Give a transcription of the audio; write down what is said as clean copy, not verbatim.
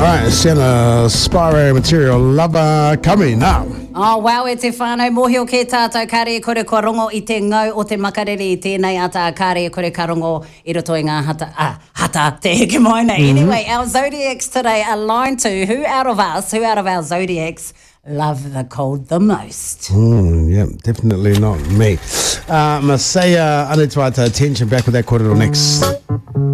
right, Sienna Spiro Material Lover coming up. Oh, wow, e te whānau mohi o ke tātou kare kore korongo I te ngau o te makarere I tēnei ata kare kore karongo I roto I ngā hata te heke moina. Anyway, our zodiacs today aligned to who out of our zodiacs love the cold the most? Yeah, definitely not me. Masaya Anitwata, attention back with that quarter next.